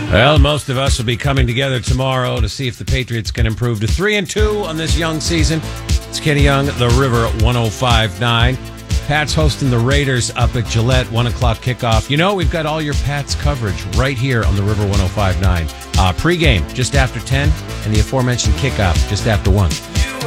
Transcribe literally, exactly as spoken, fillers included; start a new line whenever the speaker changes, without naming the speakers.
Well, most of us will be coming together tomorrow to see if the Patriots can improve to three and two on this young season. It's Kenny Young, The River at one oh five point nine. Pat's hosting the Raiders up at Gillette, one o'clock kickoff. You know, we've got all your Pats coverage right here on The River one oh five point nine. Uh, pre-game just after ten, and the aforementioned kickoff just after one.